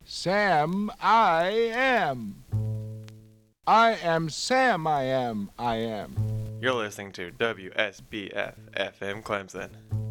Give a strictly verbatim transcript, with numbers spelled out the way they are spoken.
Sam, I am. I am Sam, I am, I am. You're listening to W S B F F M Clemson.